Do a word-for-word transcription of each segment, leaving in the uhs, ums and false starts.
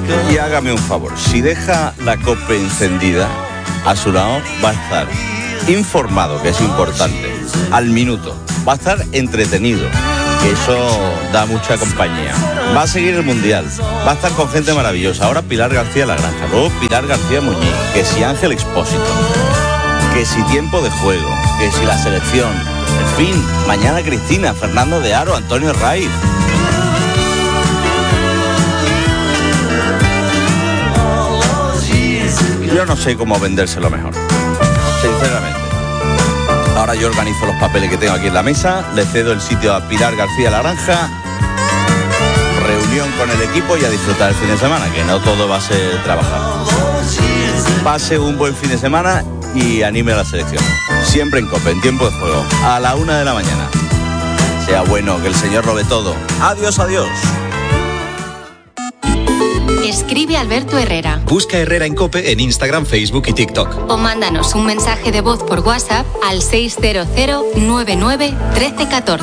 Y hágame un favor, si deja la COPE encendida, a su lado va a estar informado, que es importante, al minuto. Va a estar entretenido, que eso da mucha compañía. Va a seguir el Mundial, va a estar con gente maravillosa. Ahora Pilar García La Granja, luego Pilar García Muñiz, que si Ángel Expósito, que si tiempo de juego, que si la selección. En fin, mañana Cristina, Fernando de Aro, Antonio Raiz. Yo no sé cómo vendérselo mejor, sinceramente. Ahora yo organizo los papeles que tengo aquí en la mesa, le cedo el sitio a Pilar García La Granja, reunión con el equipo y a disfrutar el fin de semana, que no todo va a ser trabajar. Pase un buen fin de semana y anime a la selección. Siempre en COPE, en tiempo de juego, a la una de la mañana. Sea bueno, que el Señor lo ve todo. Adiós, adiós. Escribe Alberto Herrera. Busca Herrera en COPE en Instagram, Facebook y TikTok. O mándanos un mensaje de voz por WhatsApp al seis cero cero nueve nueve uno tres uno cuatro.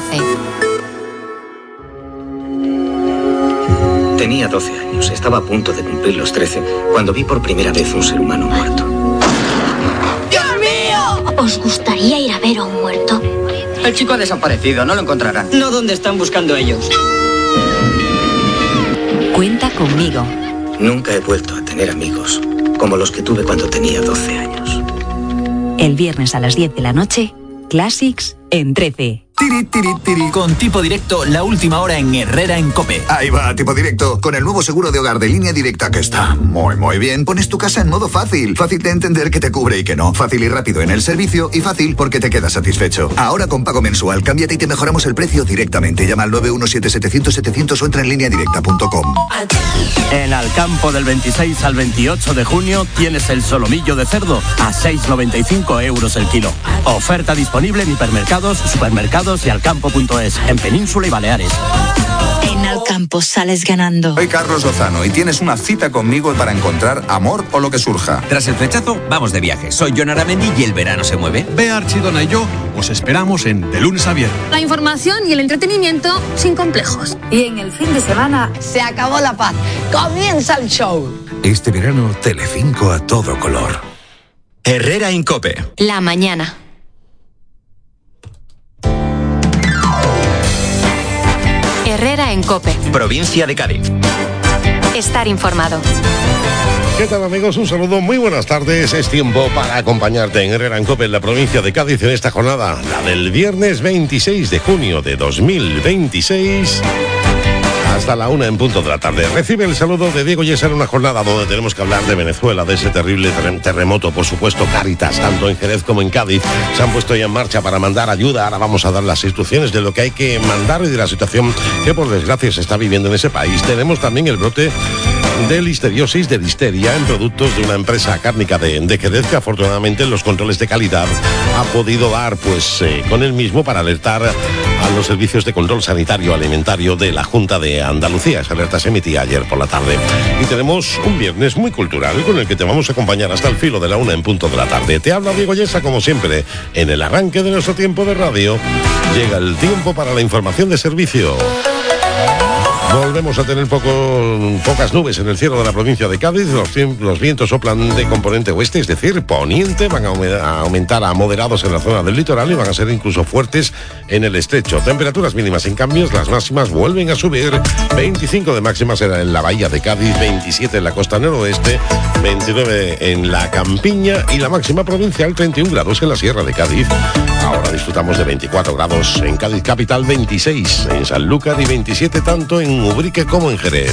Tenía doce años, estaba a punto de cumplir los trece, cuando vi por primera vez un ser humano muerto. ¡Dios mío! ¿Os gustaría ir a ver a un muerto? El chico ha desaparecido, no lo encontrarán. No, ¿dónde están buscando ellos? Cuenta conmigo. Nunca he vuelto a tener amigos como los que tuve cuando tenía doce años. El viernes a las diez de la noche, Classics en trece. Tiri, tiri, tiri. Con Tipo Directo, la última hora en Herrera en COPE. Ahí va, Tipo Directo, con el nuevo seguro de hogar de Línea Directa, que está muy, muy bien. Pones tu casa en modo fácil. Fácil de entender que te cubre y que no. Fácil y rápido en el servicio y fácil porque te quedas satisfecho. Ahora con pago mensual, cámbiate y te mejoramos el precio directamente. Llama al nueve uno siete setecientos setecientos o entra en línea directa punto com. En Alcampo del veintiséis al veintiocho de junio tienes el solomillo de cerdo a seis con noventa y cinco euros el kilo. Oferta disponible en hipermercados, supermercados y alcampo punto es, en Península y Baleares. En Alcampo sales ganando. Soy Carlos Lozano y tienes una cita conmigo para encontrar amor o lo que surja. Tras el flechazo, vamos de viaje. Soy Jon Aramendi y el verano se mueve. Bea Archidona y yo os esperamos en De Lunes a Viernes. La información y el entretenimiento sin complejos. Y en el fin de semana se acabó la paz. Comienza el show. Este verano, Telecinco a todo color. Herrera en COPE. La mañana. Herrera en COPE. Provincia de Cádiz. Estar informado. ¿Qué tal, amigos? Un saludo, muy buenas tardes. Es tiempo para acompañarte en Herrera en COPE, en la provincia de Cádiz, en esta jornada, la del viernes veintiséis de junio de dos mil veintiséis. Hasta la una en punto de la tarde. Recibe el saludo de Diego Yesar, una jornada donde tenemos que hablar de Venezuela, de ese terrible terremoto. Por supuesto, Cáritas, tanto en Jerez como en Cádiz, se han puesto ya en marcha para mandar ayuda. Ahora vamos a dar las instrucciones de lo que hay que mandar y de la situación que, por desgracia, se está viviendo en ese país. Tenemos también el brote de listeriosis, de listeria en productos de una empresa cárnica de, de Jerez, que afortunadamente los controles de calidad ha podido dar pues eh, con el mismo para alertar a los servicios de control sanitario alimentario de la Junta de Andalucía. Esa alerta se emitía ayer por la tarde. Y tenemos un viernes muy cultural con el que te vamos a acompañar hasta el filo de la una en punto de la tarde. Te habla Diego Yesa, como siempre, en el arranque de nuestro tiempo de radio. Llega el tiempo para la información de servicio. Volvemos a tener poco, pocas nubes en el cielo de la provincia de Cádiz. Los, los vientos soplan de componente oeste, es decir, poniente. Van a, a aumentar a moderados en la zona del litoral y van a ser incluso fuertes en el estrecho. Temperaturas mínimas sin cambios, las máximas vuelven a subir. veinticinco de máxima será en la bahía de Cádiz, veintisiete en la costa noroeste, veintinueve en la campiña y la máxima provincial treinta y un grados en la sierra de Cádiz. Ahora disfrutamos de veinticuatro grados en Cádiz capital, veintiséis en Sanlúcar y veintisiete tanto en Ubrique como en Jerez.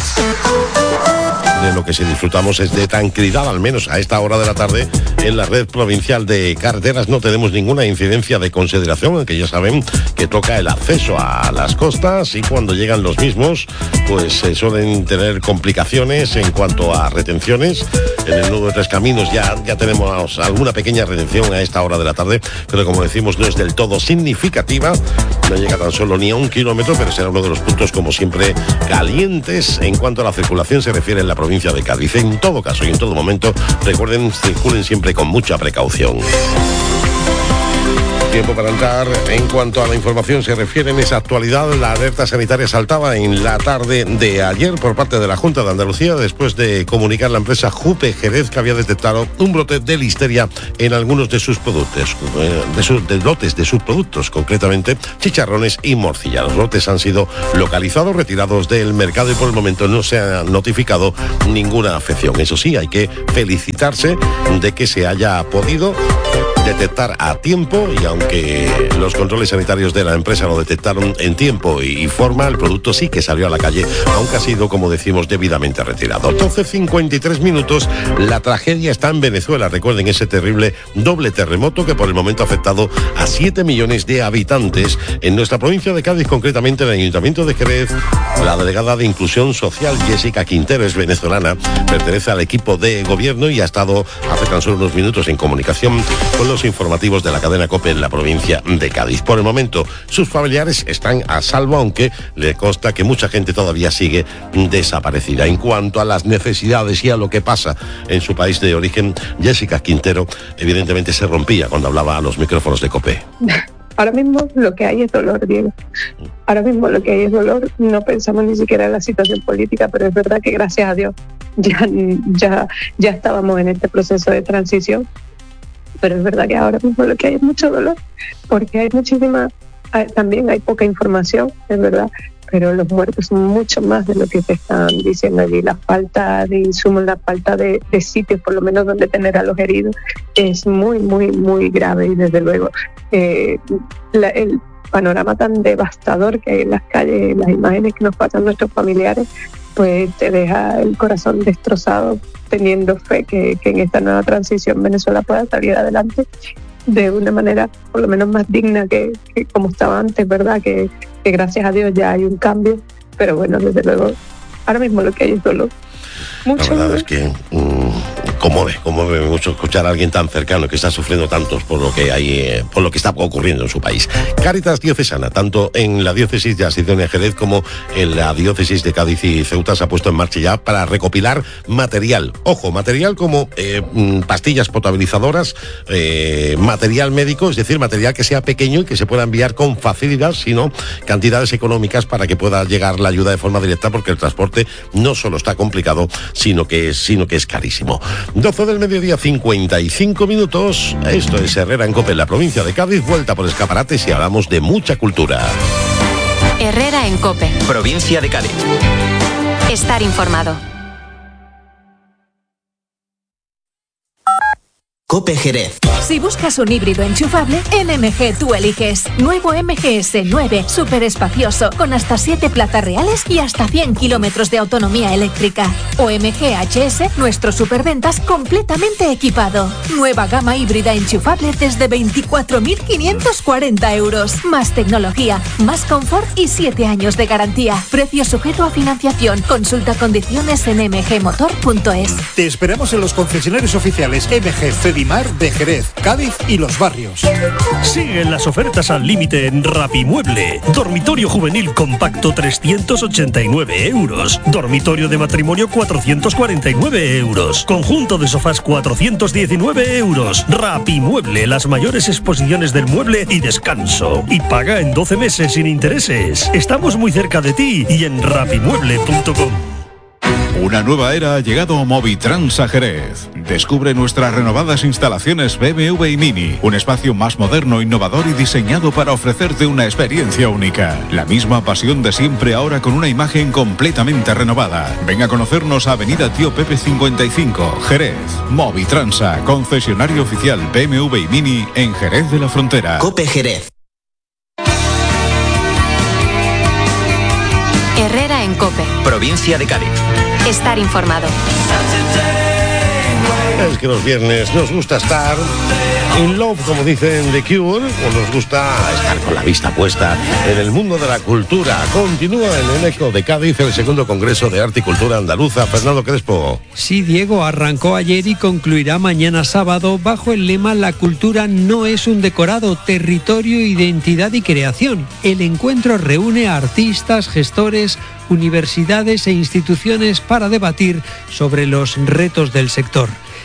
De lo que sí disfrutamos es de tranquilidad, al menos a esta hora de la tarde. En la red provincial de carreteras no tenemos ninguna incidencia de consideración, aunque ya saben que toca el acceso a las costas y cuando llegan los mismos, pues se eh, suelen tener complicaciones en cuanto a retenciones. En el nudo de Tres Caminos ya, ya tenemos alguna pequeña retención a esta hora de la tarde, pero como decimos no es del todo significativa, no llega tan solo ni a un kilómetro, pero será uno de los puntos, como siempre, calientes en cuanto a la circulación se refiere en la provincia de Cádiz. En todo caso y en todo momento, recuerden, circulen siempre con mucha precaución. Tiempo para entrar en cuanto a la información se refiere en esa actualidad. La alerta sanitaria saltaba en la tarde de ayer por parte de la Junta de Andalucía después de comunicar la empresa Jupe Jerez que había detectado un brote de listeria en algunos de sus productos, de, sus, de lotes de sus productos, concretamente chicharrones y morcilla. Los lotes han sido localizados, retirados del mercado y por el momento no se ha notificado ninguna afección. Eso sí, hay que felicitarse de que se haya podido detectar a tiempo y aunque los controles sanitarios de la empresa lo detectaron en tiempo y forma, el producto sí que salió a la calle, aunque ha sido, como decimos, debidamente retirado. doce cincuenta y tres minutos, la tragedia está en Venezuela. Recuerden ese terrible doble terremoto que por el momento ha afectado a siete millones de habitantes en nuestra provincia de Cádiz, concretamente en el Ayuntamiento de Jerez. La delegada de Inclusión Social, Jessica Quintero, es venezolana, pertenece al equipo de gobierno y ha estado hace tan solo unos minutos en comunicación con los informativos de la cadena COPE en la provincia de Cádiz. Por el momento, sus familiares están a salvo, aunque le consta que mucha gente todavía sigue desaparecida. En cuanto a las necesidades y a lo que pasa en su país de origen, Jessica Quintero evidentemente se rompía cuando hablaba a los micrófonos de COPE. Ahora mismo lo que hay es dolor, Diego. Ahora mismo lo que hay es dolor. No pensamos ni siquiera en la situación política, pero es verdad que gracias a Dios ya, ya, ya estábamos en este proceso de transición. Pero es verdad que ahora mismo lo que hay es mucho dolor, porque hay muchísima, hay, también hay poca información, es verdad, pero los muertos son mucho más de lo que te están diciendo allí. La falta de insumos, la falta de, de sitios, por lo menos donde tener a los heridos, es muy, muy, muy grave y desde luego eh, la, el panorama tan devastador que hay en las calles, las imágenes que nos pasan nuestros familiares, pues te deja el corazón destrozado, teniendo fe que, que en esta nueva transición Venezuela pueda salir adelante de una manera por lo menos más digna que, que como estaba antes, ¿verdad? Que, que gracias a Dios ya hay un cambio, pero bueno, desde luego, ahora mismo lo que hay es dolor. Mucho la verdad dolor. Es que mmm, conmueve, conmueve mucho escuchar a alguien tan cercano que está sufriendo tantos por lo que hay, eh, por lo que está ocurriendo en su país. Cáritas Diocesana, tanto en la diócesis de Asidonia Jerez como en la diócesis de Cádiz y Ceuta, se ha puesto en marcha ya para recopilar material. Ojo, material como eh, pastillas potabilizadoras, eh, material médico, es decir, material que sea pequeño y que se pueda enviar con facilidad, sino cantidades económicas para que pueda llegar la ayuda de forma directa, porque el transporte no solo está complicado, sino que es, sino que es carísimo. doce del mediodía, cincuenta y cinco minutos. Esto es Herrera en COPE, en la provincia de Cádiz. Vuelta por escaparates y hablamos de mucha cultura. Herrera en COPE, provincia de Cádiz. Estar informado. COPE Jerez. Si buscas un híbrido enchufable, en M G tú eliges. Nuevo M G S nueve, súper espacioso, con hasta siete plazas reales y hasta cien kilómetros de autonomía eléctrica. O M G H S, nuestro superventas completamente equipado. Nueva gama híbrida enchufable desde veinticuatro mil quinientos cuarenta euros. Más tecnología, más confort y siete años de garantía. Precio sujeto a financiación. Consulta condiciones en m g motor punto es. Te esperamos en los concesionarios oficiales M G Cedimar de Jerez, Cádiz y Los Barrios. Siguen las ofertas al límite en Rapimueble. Dormitorio juvenil compacto trescientos ochenta y nueve euros. Dormitorio de matrimonio cuatrocientos cuarenta y nueve euros. Conjunto de sofás cuatrocientos diecinueve euros. Rapimueble, las mayores exposiciones del mueble y descanso. Y paga en doce meses sin intereses. Estamos muy cerca de ti y en rapimueble punto com. Una nueva era ha llegado a Movitrans a Jerez. Descubre nuestras renovadas instalaciones B M W y Mini, un espacio más moderno, innovador y diseñado para ofrecerte una experiencia única. La misma pasión de siempre, ahora con una imagen completamente renovada. Ven a conocernos a Avenida Tío Pepe cincuenta y cinco, Jerez. Movitransa, concesionario oficial B M W y Mini en Jerez de la Frontera. COPE Jerez. Herrera en COPE, provincia de Cádiz. Estar informado. Es que los viernes nos gusta estar in love, como dicen The Cure, o nos gusta estar con la vista puesta en el mundo de la cultura. Continúa en el Eco de Cádiz el segundo Congreso de Arte y Cultura Andaluza. Fernando Crespo. Sí, Diego, arrancó ayer y concluirá mañana sábado bajo el lema La cultura no es un decorado, territorio, identidad y creación. El encuentro reúne a artistas, gestores, universidades e instituciones para debatir sobre los retos del sector.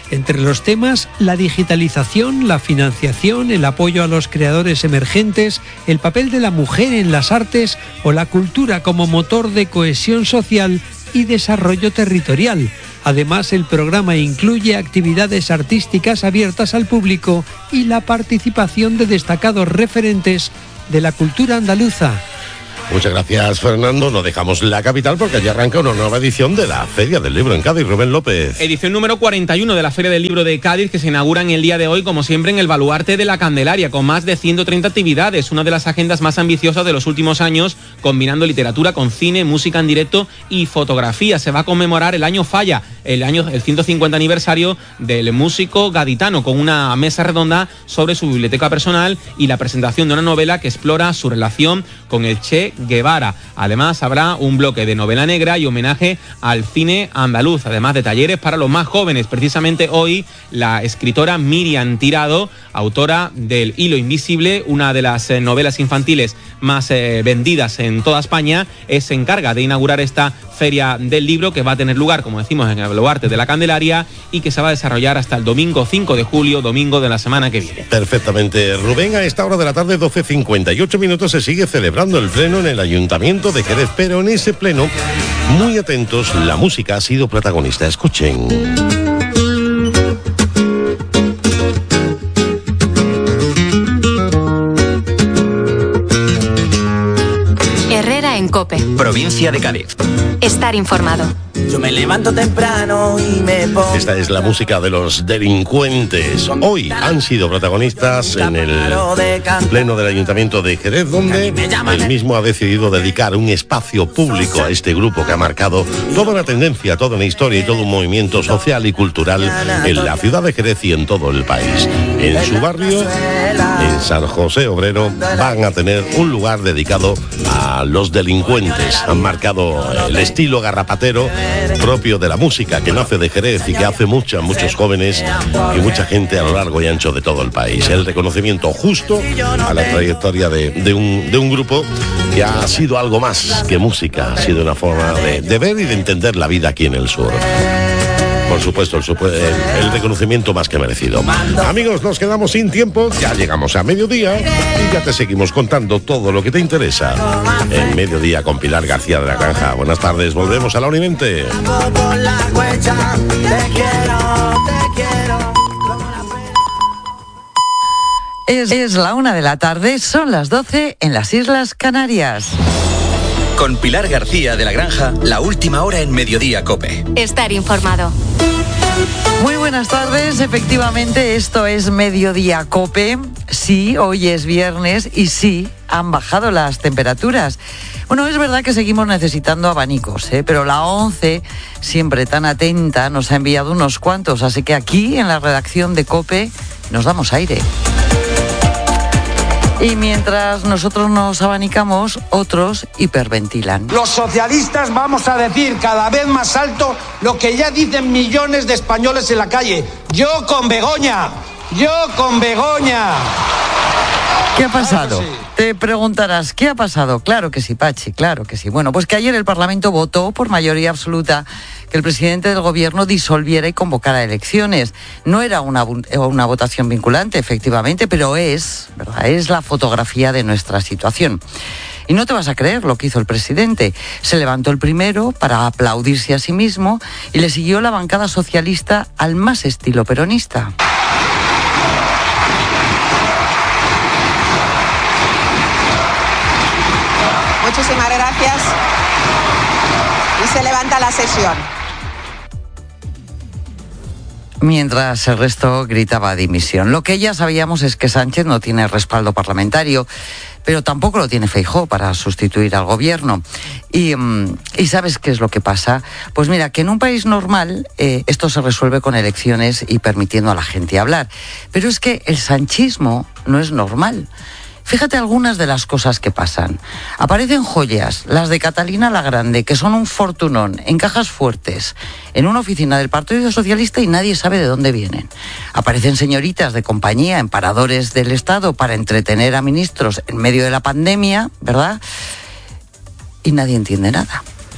Entre los temas, la digitalización, la financiación, el apoyo a los creadores emergentes, el papel de la mujer en las artes o la cultura como motor de cohesión social y desarrollo territorial. Además, el programa incluye actividades artísticas abiertas al público y la participación de destacados referentes de la cultura andaluza. Muchas gracias, Fernando. No dejamos la capital porque allí arranca una nueva edición de la Feria del Libro en Cádiz. Rubén López. Edición número cuarenta y uno de la Feria del Libro de Cádiz, que se inaugura en el día de hoy, como siempre, en el Baluarte de la Candelaria, con más de ciento treinta actividades, una de las agendas más ambiciosas de los últimos años, combinando literatura con cine, música en directo y fotografía. Se va a conmemorar el año Falla, el año el ciento cincuenta aniversario del músico gaditano, con una mesa redonda sobre su biblioteca personal y la presentación de una novela que explora su relación con el Che Guevara. Además, habrá un bloque de novela negra y homenaje al cine andaluz, además de talleres para los más jóvenes. Precisamente hoy, la escritora Miriam Tirado, autora del Hilo Invisible, una de las eh, novelas infantiles más eh, vendidas en toda España, es, se encarga de inaugurar esta Feria del Libro, que va a tener lugar, como decimos, en el Baluarte de la Candelaria y que se va a desarrollar hasta el domingo cinco de julio, domingo de la semana que viene. Perfectamente, Rubén. A esta hora de la tarde, doce cincuenta y ocho minutos, se sigue celebrando el pleno en el Ayuntamiento de Jerez, pero en ese pleno, muy atentos, la música ha sido protagonista. Escuchen. Herrera en COPE. Provincia de Cádiz. Estar informado. Yo me levanto temprano y me pongo... Esta es la música de los delincuentes. Hoy han sido protagonistas en el pleno del Ayuntamiento de Jerez, donde el mismo ha decidido dedicar un espacio público a este grupo que ha marcado toda una tendencia, toda una historia y todo un movimiento social y cultural en la ciudad de Jerez y en todo el país. En su barrio, en San José Obrero, van a tener un lugar dedicado a los delincuentes. Han marcado el estilo garrapatero propio de la música que nace de Jerez y que hace muchos, muchos jóvenes y mucha gente a lo largo y ancho de todo el país. El reconocimiento justo a la trayectoria de, de, un, de un grupo que ha sido algo más que música, ha sido una forma de, de ver y de entender la vida aquí en el sur. Por supuesto, el, el, el reconocimiento más que merecido. Amigos, nos quedamos sin tiempo, ya llegamos a mediodía y ya te seguimos contando todo lo que te interesa en Mediodía con Pilar García de la Granja. Buenas tardes, volvemos a la hora y veinte. Es, es la una de la tarde, son las doce en las Islas Canarias. Con Pilar García de la Granja, la última hora en Mediodía COPE. Estar informado. Muy buenas tardes, efectivamente esto es Mediodía COPE. Sí, hoy es viernes y sí, han bajado las temperaturas. Bueno, es verdad que seguimos necesitando abanicos, ¿eh? Pero la ONCE, siempre tan atenta, nos ha enviado unos cuantos, así que aquí en la redacción de COPE nos damos aire. Y mientras nosotros nos abanicamos, otros hiperventilan. Los socialistas vamos a decir cada vez más alto lo que ya dicen millones de españoles en la calle. Yo con Begoña, yo con Begoña. ¿Qué ha pasado? Te preguntarás, ¿qué ha pasado? Claro que sí, Pachi, claro que sí. Bueno, pues que ayer el Parlamento votó por mayoría absoluta que el presidente del gobierno disolviera y convocara elecciones. No era una, una votación vinculante, efectivamente, pero es, ¿verdad? Es la fotografía de nuestra situación. Y no te vas a creer lo que hizo el presidente. Se levantó el primero para aplaudirse a sí mismo y le siguió la bancada socialista al más estilo peronista. Muchísimas gracias. Y se levanta la sesión. Mientras el resto gritaba dimisión. Lo que ya sabíamos es que Sánchez no tiene respaldo parlamentario, pero tampoco lo tiene Feijóo para sustituir al gobierno. Y, ¿y sabes qué es lo que pasa? Pues mira, que en un país normal eh, esto se resuelve con elecciones y permitiendo a la gente hablar. Pero es que el sanchismo no es normal. Fíjate algunas de las cosas que pasan. Aparecen joyas, las de Catalina la Grande, que son un fortunón, en cajas fuertes, en una oficina del Partido Socialista y nadie sabe de dónde vienen. Aparecen señoritas de compañía en paradores del Estado para entretener a ministros en medio de la pandemia, ¿verdad? Y nadie entiende nada.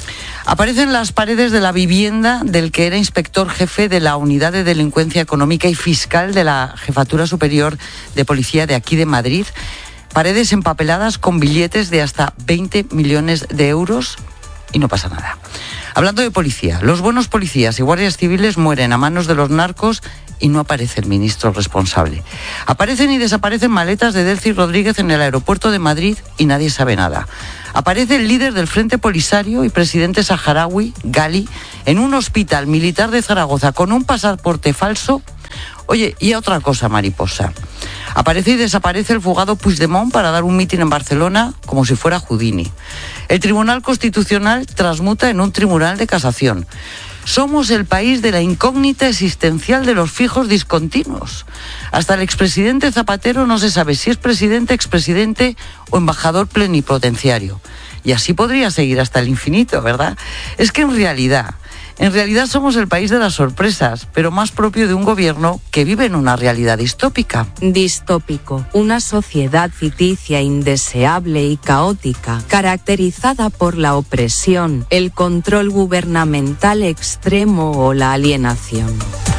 Aparece en las paredes de la vivienda del que era inspector jefe de la Unidad de Delincuencia Económica y Fiscal de la Jefatura Superior de Policía de aquí de Madrid. Paredes empapeladas con billetes de hasta veinte millones de euros y no pasa nada. Hablando de policía, los buenos policías y guardias civiles mueren a manos de los narcos y no aparece el ministro responsable. Aparecen y desaparecen maletas de Delcy Rodríguez en el aeropuerto de Madrid y nadie sabe nada. Aparece el líder del Frente Polisario y presidente saharaui, Gali, en un hospital militar de Zaragoza con un pasaporte falso. Oye, y otra cosa, mariposa. Aparece y desaparece el fugado Puigdemont para dar un mitin en Barcelona como si fuera Houdini. El Tribunal Constitucional transmuta en un tribunal de casación. Somos el país de la incógnita existencial de los fijos discontinuos. Hasta el expresidente Zapatero no se sabe si es presidente, expresidente o embajador plenipotenciario. Y así podría seguir hasta el infinito, ¿verdad? Es que en realidad... En realidad somos el país de las sorpresas, pero más propio de un gobierno que vive en una realidad distópica. Distópico, una sociedad ficticia, indeseable y caótica, caracterizada por la opresión, el control gubernamental extremo o la alienación.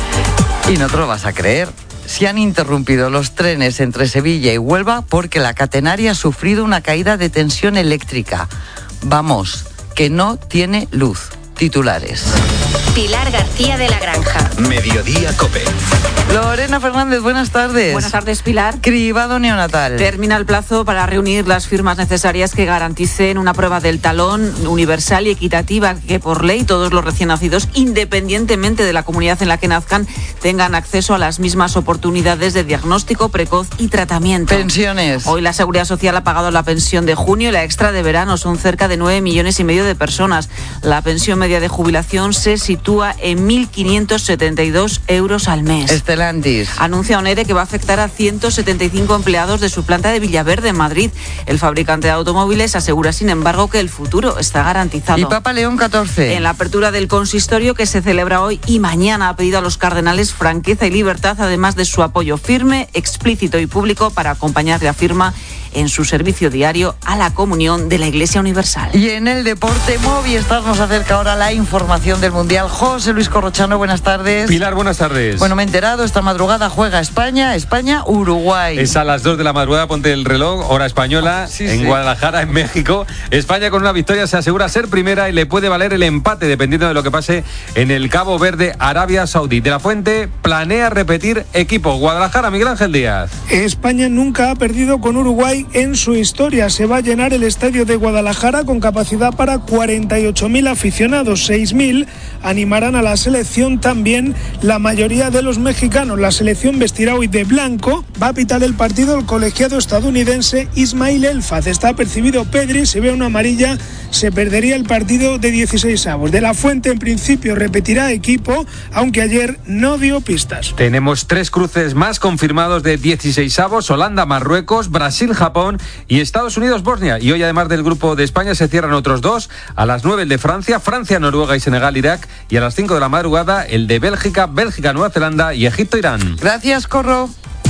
Y no te lo vas a creer. Se han interrumpido los trenes entre Sevilla y Huelva porque la catenaria ha sufrido una caída de tensión eléctrica. Vamos, que no tiene luz. Titulares. Pilar García de la Granja. Mediodía COPE. Lorena Fernández, buenas tardes. Buenas tardes, Pilar. Cribado neonatal. Termina el plazo para reunir las firmas necesarias que garanticen una prueba del talón universal y equitativa, que por ley todos los recién nacidos, independientemente de la comunidad en la que nazcan, tengan acceso a las mismas oportunidades de diagnóstico precoz y tratamiento. Pensiones. Hoy la Seguridad Social ha pagado la pensión de junio y la extra de verano. Son cerca de nueve millones y medio de personas. La pensión media de jubilación se sitúa en mil quinientos setenta y dos euros al mes. Estelantis. Anuncia un ERE que va a afectar a ciento setenta y cinco empleados de su planta de Villaverde, en Madrid. El fabricante de automóviles asegura, sin embargo, que el futuro está garantizado. ¿Y Papa León catorce? En la apertura del consistorio que se celebra hoy y mañana ha pedido a los cardenales franqueza y libertad, además de su apoyo firme, explícito y público para acompañar la firma en su servicio diario a la comunión de la Iglesia Universal. Y en el deporte, Movistar nos acerca ahora la información del Mundial. José Luis Corrochano, buenas tardes. Pilar, buenas tardes. Bueno, me he enterado, esta madrugada juega España, España-Uruguay. Es a las dos de la madrugada, ponte el reloj, hora española, sí, en sí. Guadalajara, en México. España con una victoria se asegura ser primera y le puede valer el empate, dependiendo de lo que pase en el Cabo Verde, Arabia Saudí. De la Fuente planea repetir equipo. Guadalajara, Miguel Ángel Díaz. España nunca ha perdido con Uruguay en su historia. Se va a llenar el estadio de Guadalajara con capacidad para cuarenta y ocho mil aficionados. seis mil animarán a la selección, también la mayoría de los mexicanos. La selección vestirá hoy de blanco. Va a pitar el partido el colegiado estadounidense Ismail Elfaz. Está apercibido Pedri, si ve una amarilla se perdería el partido de dieciséis avos. De la Fuente en principio repetirá equipo, aunque ayer no dio pistas. Tenemos tres cruces más confirmados de dieciséis avos: Holanda, Marruecos, Brasil, Japón y Estados Unidos, Bosnia. Y hoy, además del grupo de España, se cierran otros dos. A las nueve el de Francia, Francia, Noruega y Senegal, Irak. Y a las cinco de la madrugada el de Bélgica, Bélgica, Nueva Zelanda y Egipto, Irán. Gracias, Corro.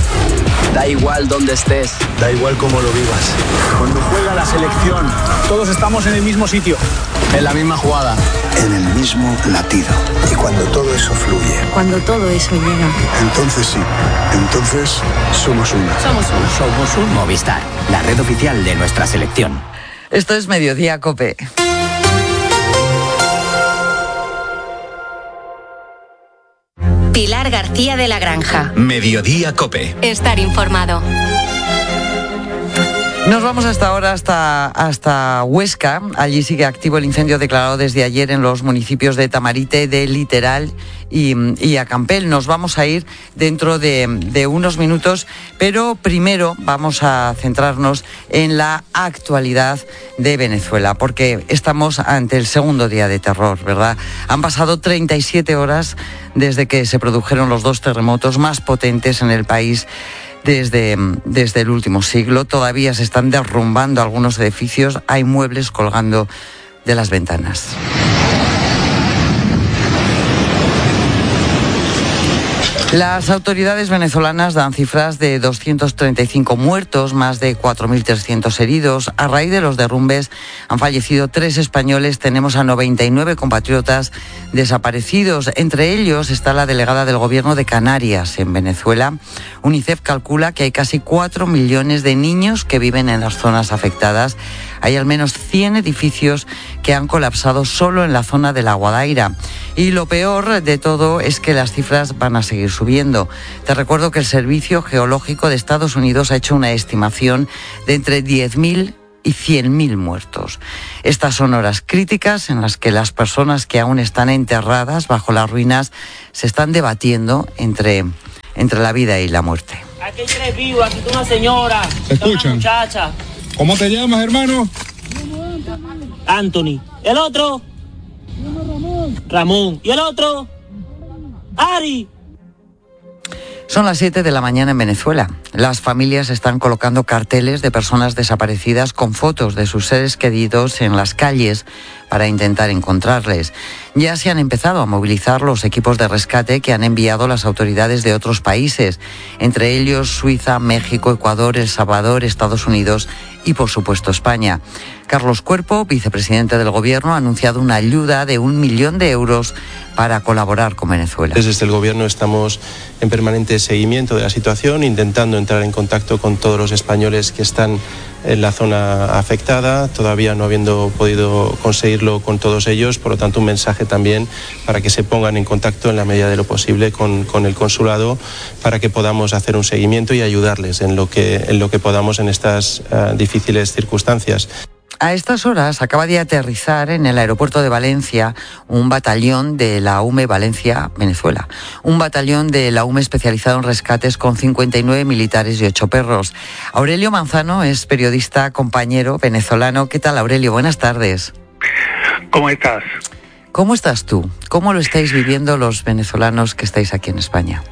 Da igual dónde estés, da igual cómo lo vivas. Cuando juega la selección, todos estamos en el mismo sitio, en la misma jugada, en el mismo latido. Y cuando todo eso fluye, cuando todo eso llega, entonces sí, entonces somos uno. Somos uno. Somos un Movistar, la red oficial de nuestra selección. Esto es Mediodía COPE. Pilar García de la Granja. Mediodía COPE. Estar informado. Nos vamos hasta ahora hasta, hasta Huesca. Allí sigue activo el incendio declarado desde ayer en los municipios de Tamarite, de Literal y, y Acampel. Nos vamos a ir dentro de, de unos minutos, pero primero vamos a centrarnos en la actualidad de Venezuela, porque estamos ante el segundo día de terror, ¿verdad? Han pasado treinta y siete horas desde que se produjeron los dos terremotos más potentes en el país Desde, desde el último siglo. Todavía se están derrumbando algunos edificios, hay muebles colgando de las ventanas. Las autoridades venezolanas dan cifras de doscientos treinta y cinco muertos, más de cuatro mil trescientos heridos. A raíz de los derrumbes han fallecido tres españoles. Tenemos a noventa y nueve compatriotas desaparecidos. Entre ellos está la delegada del Gobierno de Canarias en Venezuela. UNICEF calcula que hay casi cuatro millones de niños que viven en las zonas afectadas. Hay al menos cien edificios que han colapsado solo en la zona de La Guadaira. Y lo peor de todo es que las cifras van a seguir subiendo. Te recuerdo que el Servicio Geológico de Estados Unidos ha hecho una estimación de entre diez mil y cien mil muertos. Estas son horas críticas en las que las personas que aún están enterradas bajo las ruinas se están debatiendo entre, entre la vida y la muerte. Aquí hay tres vivos, aquí está una señora, ¿Se escuchan? una muchacha. ¿Cómo te llamas, hermano? Anthony. ¿El otro? Ramón. ¿Y el otro? Ari. Son las siete de la mañana en Venezuela. Las familias están colocando carteles de personas desaparecidas con fotos de sus seres queridos en las calles para intentar encontrarles. Ya se han empezado a movilizar los equipos de rescate que han enviado las autoridades de otros países, entre ellos Suiza, México, Ecuador, El Salvador, Estados Unidos y, por supuesto, España. Carlos Cuerpo, vicepresidente del Gobierno, ha anunciado una ayuda de un millón de euros para colaborar con Venezuela. Desde el Gobierno estamos en permanente seguimiento de la situación, intentando entrar en contacto con todos los españoles que están en la zona afectada, todavía no habiendo podido conseguirlo con todos ellos, por lo tanto un mensaje también para que se pongan en contacto en la medida de lo posible con, con el consulado para que podamos hacer un seguimiento y ayudarles en lo que, en lo que podamos en estas uh, difíciles circunstancias. A estas horas acaba de aterrizar en el aeropuerto de Valencia un batallón de la U M E Valencia, Venezuela. Un batallón de la U M E especializado en rescates con cincuenta y nueve militares y ocho perros. Aurelio Manzano es periodista, compañero venezolano. ¿Qué tal, Aurelio? Buenas tardes. ¿Cómo estás? ¿Cómo estás tú? ¿Cómo lo estáis viviendo los venezolanos que estáis aquí en España?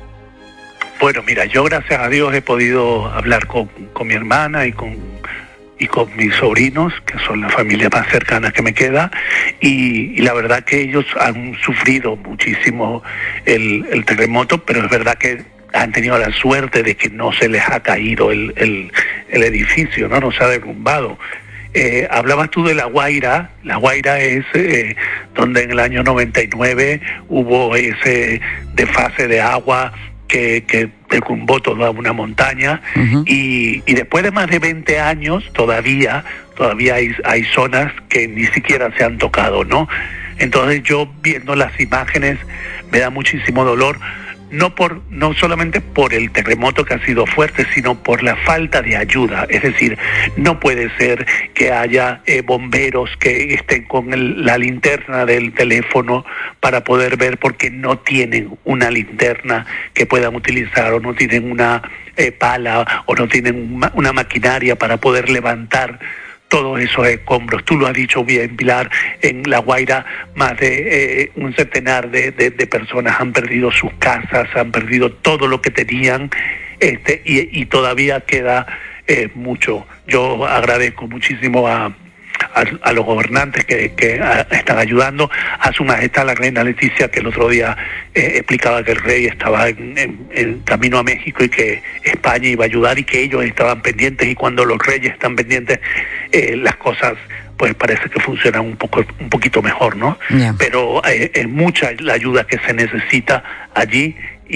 Bueno, mira, yo gracias a Dios he podido hablar con, con mi hermana y con... y con mis sobrinos, que son la familia más cercana que me queda, y, y la verdad que ellos han sufrido muchísimo el, el terremoto, pero es verdad que han tenido la suerte de que no se les ha caído el, el, el edificio, no, no se ha derrumbado. Eh, hablabas tú de La Guaira. La Guaira es eh, donde en el año noventa y nueve hubo ese desfase de agua que, que derrumbó toda una montaña. Uh-huh. y, y después de más de veinte años todavía todavía hay, hay zonas que ni siquiera se han tocado, ¿no? Entonces yo viendo las imágenes me da muchísimo dolor, no por no solamente por el terremoto que ha sido fuerte, sino por la falta de ayuda. Es decir, no puede ser que haya eh, bomberos que estén con el, la linterna del teléfono para poder ver, porque no tienen una linterna que puedan utilizar, o no tienen una eh, pala, o no tienen una, una maquinaria para poder levantar todos esos escombros. Tú lo has dicho bien, Pilar, en La Guaira más de eh, un centenar de, de, de personas han perdido sus casas, han perdido todo lo que tenían, este, y, y todavía queda eh, mucho. Yo agradezco muchísimo a, a, a los gobernantes que, que a, están ayudando, a Su Majestad la Reina Leticia, que el otro día eh, explicaba que el rey estaba en, en, en camino a México y que España iba a ayudar y que ellos estaban pendientes, y cuando los reyes están pendientes, Eh, las cosas pues parece que funcionan un poco un poquito mejor, ¿no? Yeah. Pero eh, es mucha la ayuda que se necesita allí,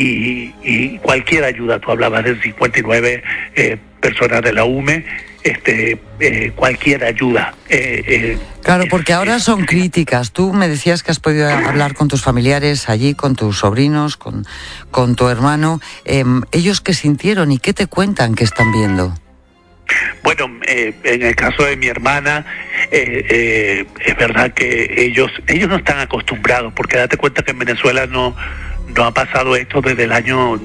y, y cualquier ayuda. Tú hablabas de cincuenta y nueve eh, personas de la U M E, este, eh, cualquier ayuda. Eh, eh, claro, porque es, ahora son críticas. Tú me decías que has podido hablar con tus familiares allí, con tus sobrinos, con, con tu hermano. Eh, ¿Ellos qué sintieron y qué te cuentan que están viendo? Bueno, eh, en el caso de mi hermana, eh, eh, es verdad que ellos ellos no están acostumbrados, porque date cuenta que en Venezuela no, no ha pasado esto desde el año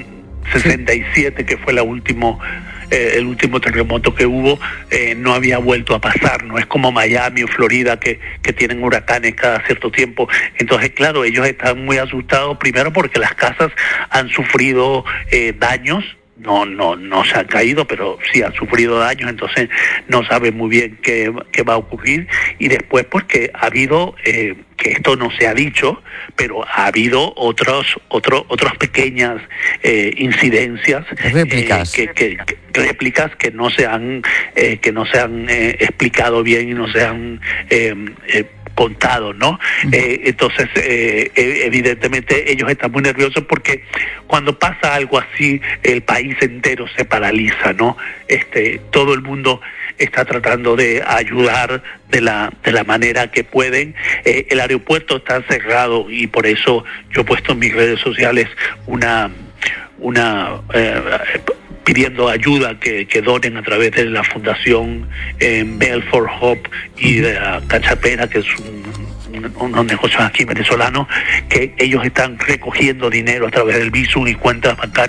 sesenta y siete, que fue la último, eh, el último terremoto que hubo. Eh, no había vuelto a pasar. No es como Miami o Florida, que, que tienen huracanes cada cierto tiempo. Entonces, claro, ellos están muy asustados, primero porque las casas han sufrido eh, daños, no no no se han caído, pero sí han sufrido daños, entonces no saben muy bien qué, qué va a ocurrir. Y después porque ha habido, eh, que esto no se ha dicho, pero ha habido otros otros otras pequeñas eh, incidencias, réplicas. Eh, que, que, que réplicas que no se han eh, que no se han eh, explicado bien y no se han eh, eh, contado, ¿no? Uh-huh. Eh, entonces, eh, evidentemente, ellos están muy nerviosos porque cuando pasa algo así, el país entero se paraliza, ¿no? Este, todo el mundo está tratando de ayudar de la de la manera que pueden. Eh, el aeropuerto está cerrado y por eso yo he puesto en mis redes sociales una una eh, pidiendo ayuda que, que donen a través de la Fundación eh, Bell for Hope y de la Cachapera, que es un, un, unos negocios aquí venezolanos, que ellos están recogiendo dinero a través del Bizum y cuentas bancarias